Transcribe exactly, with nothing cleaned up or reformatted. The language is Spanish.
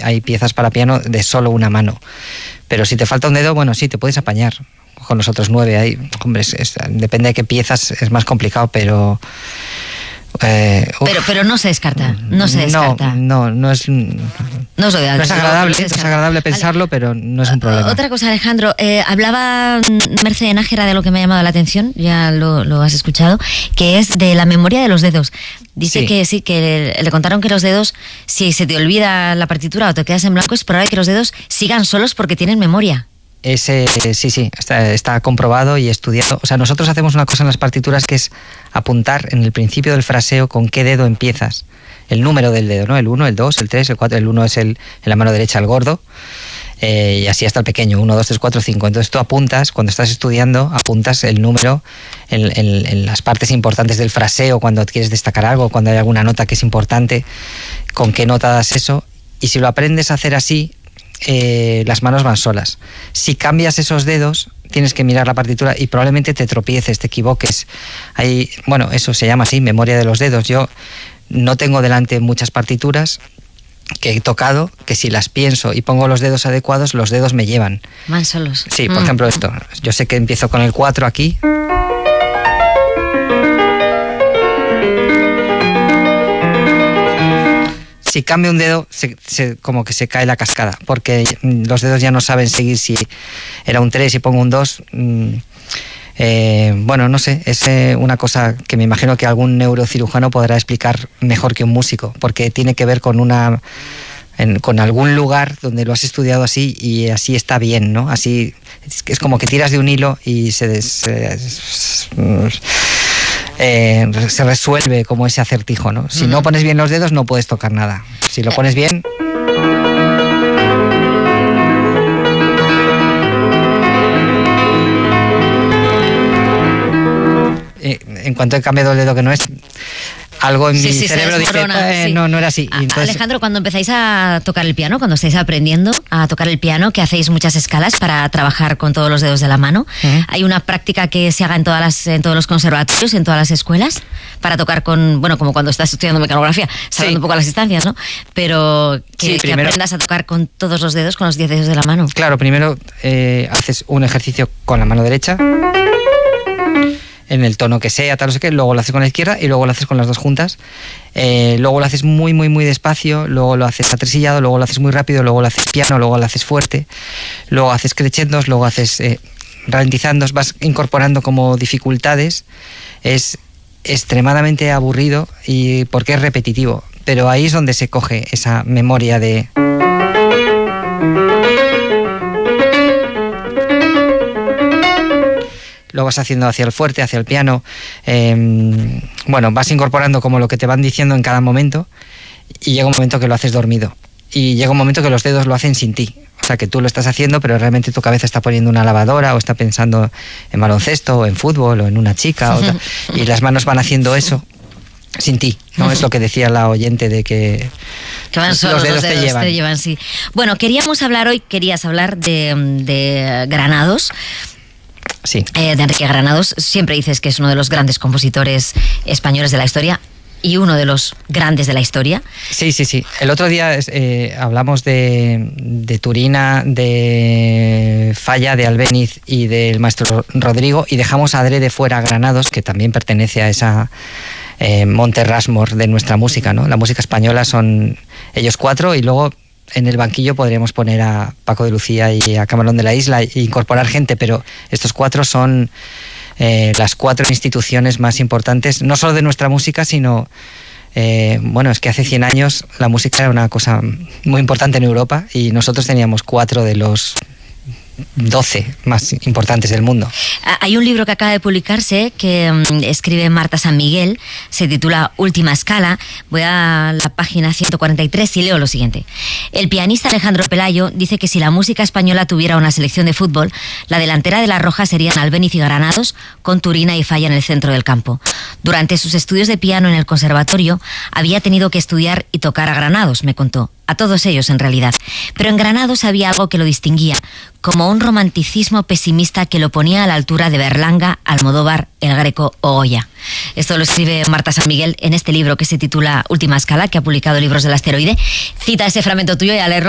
hay piezas para piano de solo una mano. Pero si te falta un dedo, bueno, sí, te puedes apañar con los otros nueve. Ahí, hombre, es, es, depende de qué piezas, es más complicado, pero... Eh, pero pero no se descarta, no se descarta. No, no, no es... No, soy no es agradable, no es agradable pensarlo, Ale, pero no es un problema. Otra cosa, Alejandro, eh, hablaba Merce Nájera de lo que me ha llamado la atención, ya lo, lo has escuchado, que es de la memoria de los dedos. Dice sí. que sí, que le, le contaron que los dedos, si se te olvida la partitura o te quedas en blanco, es probable que los dedos sigan solos porque tienen memoria. Ese, sí, sí, está, está comprobado y estudiado. O sea, nosotros hacemos una cosa en las partituras que es apuntar en el principio del fraseo con qué dedo empiezas. El número del dedo, ¿no? El uno, el dos, el tres, el cuatro. El uno es el, en la mano derecha el gordo. Eh, y así hasta el pequeño, uno, dos, tres, cuatro, cinco. Entonces tú apuntas, cuando estás estudiando, apuntas el número en, en, en las partes importantes del fraseo, cuando quieres destacar algo, cuando hay alguna nota que es importante, con qué nota das eso. Y si lo aprendes a hacer así, Eh, las manos van solas. Si cambias esos dedos, tienes que mirar la partitura y probablemente te tropieces, te equivoques. Hay, bueno, eso se llama así, memoria de los dedos. Yo no tengo delante muchas partituras que he tocado, que si las pienso y pongo los dedos adecuados, los dedos me llevan. Van solos. Sí, por mm. ejemplo esto. Yo sé que empiezo con el cuatro aquí. Si cambio un dedo, se, se, como que se cae la cascada, porque los dedos ya no saben seguir. Si era un tres y pongo un dos, mmm, eh, bueno, no sé, es eh, una cosa que me imagino que algún neurocirujano podrá explicar mejor que un músico, porque tiene que ver con una en, con algún lugar donde lo has estudiado así y así está bien, ¿no? Así es, es como que tiras de un hilo y se... Des, se, Eh, se resuelve como ese acertijo, ¿no? Si uh-huh. no pones bien los dedos no puedes tocar nada. Si lo pones bien... Eh, en cuanto he cambiado el dedo que no es... Algo en sí, mi sí, cerebro dice, eh, sí. no, no era así. Entonces... Alejandro, cuando empezáis a tocar el piano, cuando estáis aprendiendo a tocar el piano, que hacéis muchas escalas para trabajar con todos los dedos de la mano, uh-huh. ¿hay una práctica que se haga en todas las, en todos los conservatorios, en todas las escuelas, para tocar con, bueno, como cuando estás estudiando mecanografía, sabiendo sí. un poco las distancias, ¿no? Pero que, sí, primero, que aprendas a tocar con todos los dedos, con los diez dedos de la mano. Claro, primero eh, haces un ejercicio con la mano derecha, en el tono que sea, tal o sé qué, luego lo haces con la izquierda y luego lo haces con las dos juntas. Eh, luego lo haces muy, muy, muy despacio, luego lo haces atresillado, luego lo haces muy rápido, luego lo haces piano, luego lo haces fuerte, luego haces crescendos, luego haces eh, ralentizandos, vas incorporando como dificultades. Es extremadamente aburrido y porque es repetitivo, pero ahí es donde se coge esa memoria de... Lo vas haciendo hacia el fuerte, hacia el piano, eh, bueno, vas incorporando como lo que te van diciendo en cada momento y llega un momento que lo haces dormido y llega un momento que los dedos lo hacen sin ti, o sea que tú lo estás haciendo pero realmente tu cabeza está poniendo una lavadora o está pensando en baloncesto o en fútbol o en una chica o tal, y las manos van haciendo eso sin ti, ¿no? Es lo que decía la oyente de que, que van solos, los dedos, los dedos te llevan. Te llevan sí. Bueno, queríamos hablar hoy, querías hablar de, de Granados. Sí. Eh, de Enrique Granados. Siempre dices que es uno de los grandes compositores españoles de la historia y uno de los grandes de la historia. Sí, sí, sí. El otro día eh, hablamos de, de Turina, de Falla, de Albéniz y del maestro Rodrigo y dejamos adrede fuera a Granados, que también pertenece a esa eh, Monte Rushmore de nuestra música, ¿no? La música española son ellos cuatro y luego... En el banquillo podríamos poner a Paco de Lucía y a Camarón de la Isla e incorporar gente, pero estos cuatro son eh, las cuatro instituciones más importantes, no solo de nuestra música, sino, eh, bueno, es que hace cien años la música era una cosa muy importante en Europa y nosotros teníamos cuatro de los doce más importantes del mundo. Hay un libro que acaba de publicarse que um, escribe Marta San Miguel, se titula Última Escala. Voy a la página ciento cuarenta y tres y leo lo siguiente. El pianista Alejandro Pelayo dice que si la música española tuviera una selección de fútbol, la delantera de la Roja serían Albéniz y Granados, con Turina y Falla en el centro del campo. Durante sus estudios de piano en el conservatorio, había tenido que estudiar y tocar a Granados, me contó. A todos ellos, en realidad. Pero en Granados había algo que lo distinguía, como un romanticismo pesimista que lo ponía a la altura de Berlanga, Almodóvar, El Greco o Goya. Esto lo escribe Marta San Miguel en este libro que se titula Última Escala, que ha publicado Libros del Asteroide. Cita ese fragmento tuyo y a leerlo